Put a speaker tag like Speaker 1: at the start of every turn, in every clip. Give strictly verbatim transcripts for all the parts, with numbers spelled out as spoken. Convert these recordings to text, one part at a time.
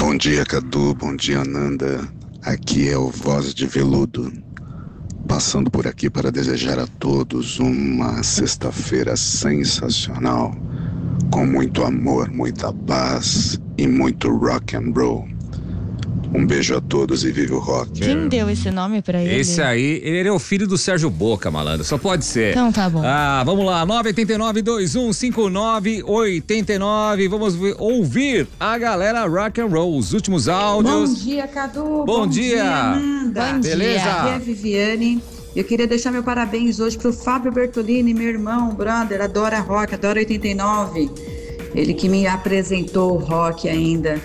Speaker 1: Bom dia, Cadu. Bom dia, Nanda. Aqui é o Voz de Veludo, passando por aqui para desejar a todos uma sexta-feira sensacional, com muito amor, muita paz e muito rock and roll. Um beijo a todos e vive o rock.
Speaker 2: Quem deu esse nome pra ele?
Speaker 3: Esse aí, ele é o filho do Sérgio Boca, malandro. Só pode ser.
Speaker 2: Então tá bom.
Speaker 3: Ah, vamos lá. nove oito nove, dois um cinco nove, oito nove. Vamos ver, ouvir a galera rock and roll. Os últimos áudios.
Speaker 4: Bom dia, Cadu.
Speaker 3: Bom,
Speaker 4: Bom
Speaker 3: dia.
Speaker 4: dia, Amanda.
Speaker 2: Bom
Speaker 3: Beleza?
Speaker 2: dia.
Speaker 4: Aqui é a Viviane. Eu queria deixar meu parabéns hoje pro Fábio Bertolini, meu irmão, brother, adora rock, adora oitenta e nove. Ele que me apresentou o rock ainda.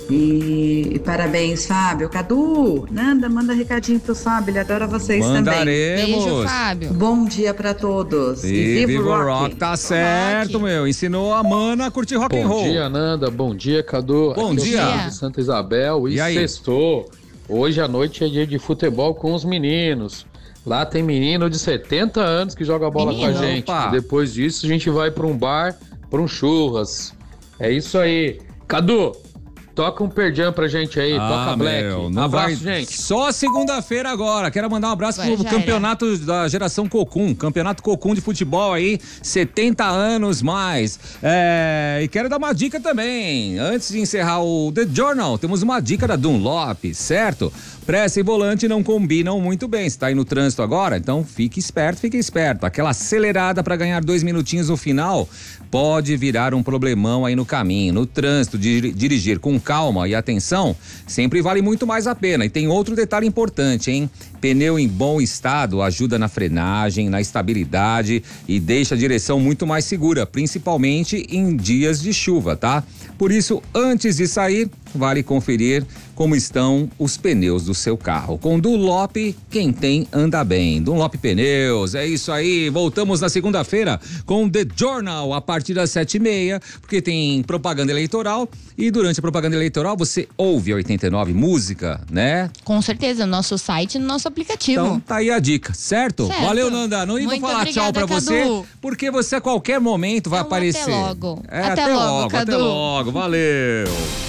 Speaker 4: E, e parabéns, Fábio. Cadu, Nanda, manda recadinho pro Fábio, ele adora vocês
Speaker 3: Mandaremos.
Speaker 4: também.
Speaker 2: Beijo, Fábio.
Speaker 4: Bom dia pra todos.
Speaker 3: E, e viva o rock. rock. Tá certo,
Speaker 2: rock.
Speaker 3: meu. Ensinou a mana a curtir rock and roll.
Speaker 5: Bom dia, Nanda. Bom dia, Cadu.
Speaker 3: Bom
Speaker 5: Aqui
Speaker 3: dia.
Speaker 5: é o Fábio de Santa Isabel. E,
Speaker 3: E aí?
Speaker 5: sextou. Hoje à noite é dia de futebol com os meninos. Lá tem menino de setenta anos que joga bola
Speaker 2: Menino,
Speaker 5: com a gente.
Speaker 3: opa.
Speaker 5: Depois disso, a gente vai pra um bar, pra um churras. É isso aí. Cadu, toca um Perdian pra gente aí.
Speaker 3: Ah,
Speaker 5: toca Black.
Speaker 3: meu,
Speaker 5: Um
Speaker 3: não
Speaker 5: abraço,
Speaker 3: vai...
Speaker 5: gente.
Speaker 3: Só segunda-feira agora. Quero mandar um abraço
Speaker 2: Agora
Speaker 3: pro
Speaker 2: já
Speaker 3: campeonato da geração Cocum. Campeonato Cocum de futebol aí, setenta anos mais. É... E quero dar uma dica também. Antes de encerrar o The Journal, temos uma dica da Dunlop, certo? Pressa e volante não combinam muito bem. Você tá aí no trânsito agora? Então fique esperto, fique esperto. Aquela acelerada para ganhar dois minutinhos no final pode virar um problemão aí no caminho. No trânsito, dir- dirigir com calma e atenção sempre vale muito mais a pena. E tem outro detalhe importante, hein? Pneu em bom estado ajuda na frenagem, na estabilidade e deixa a direção muito mais segura, principalmente em dias de chuva, tá? Por isso, antes de sair, vale conferir como estão os pneus do seu carro. Com Dunlop, quem tem anda bem. Dunlop Pneus, é isso aí. Voltamos na segunda-feira com The Journal a partir das sete e meia, porque tem propaganda eleitoral e durante a propaganda eleitoral você ouve a oitenta e nove música, né?
Speaker 2: Com certeza, no nosso site e no nosso aplicativo.
Speaker 3: Então tá aí a dica, certo?
Speaker 2: Certo.
Speaker 3: Valeu, Nanda. Não ia
Speaker 2: Muito
Speaker 3: falar tchau
Speaker 2: obrigada,
Speaker 3: pra você,
Speaker 2: Cadu.
Speaker 3: porque você a qualquer momento vai
Speaker 2: Então,
Speaker 3: aparecer.
Speaker 2: até logo.
Speaker 3: É,
Speaker 2: Até
Speaker 3: até,
Speaker 2: logo,
Speaker 3: logo, até
Speaker 2: Cadu.
Speaker 3: logo. Valeu.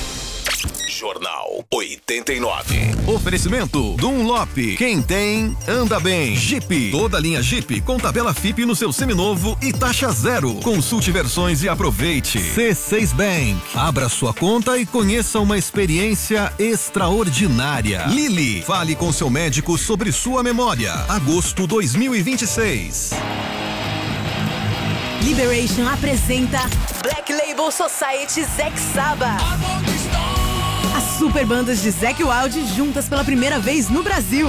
Speaker 6: Jornal oitenta e nove.
Speaker 7: Oferecimento Dunlop. Quem tem, anda bem. Jeep. Toda linha Jeep com tabela F I P no seu seminovo e taxa zero. Consulte versões e aproveite. C seis Bank. Abra sua conta e conheça uma experiência extraordinária. Lili. Fale com seu médico sobre sua memória. Agosto dois mil e vinte e seis.
Speaker 8: Liberation apresenta Black Label Society Zack Saba. As super bandas de Zack Wild juntas pela primeira vez no Brasil.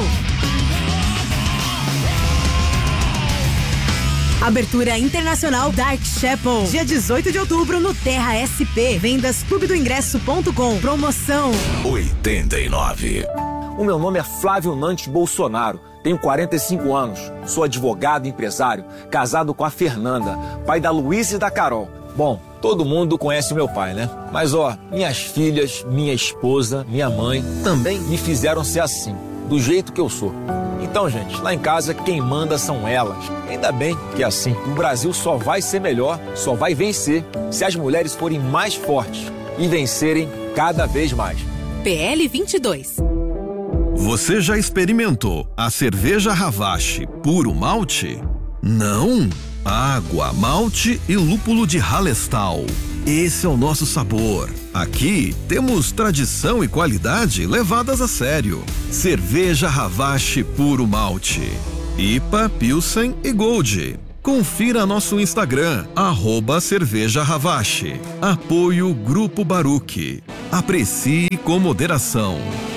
Speaker 8: Abertura internacional Dark Chapel, dia dezoito de outubro no Terra S P. Vendas clube do ingresso ponto com. Promoção
Speaker 6: oitenta e nove.
Speaker 9: O meu nome é Flávio Nantes Bolsonaro, tenho quarenta e cinco anos, sou advogado e empresário, casado com a Fernanda, pai da Luísa e da Carol. Bom, todo mundo conhece o meu pai, né? Mas ó, minhas filhas, minha esposa, minha mãe também me fizeram ser assim, do jeito que eu sou. Então, gente, lá em casa quem manda são elas. Ainda bem que é assim. O Brasil só vai ser melhor, só vai vencer se as mulheres forem mais fortes e vencerem cada vez mais.
Speaker 8: P L vinte e dois.
Speaker 7: Você já experimentou a cerveja Ravache puro malte? Não? Água, malte e lúpulo de Hallerstau. Esse é o nosso sabor. Aqui temos tradição e qualidade levadas a sério. Cerveja Ravache puro malte. I P A, Pilsen e Gold. Confira nosso Instagram, arroba Cerveja Ravache. Apoio Grupo Baruch. Aprecie com moderação.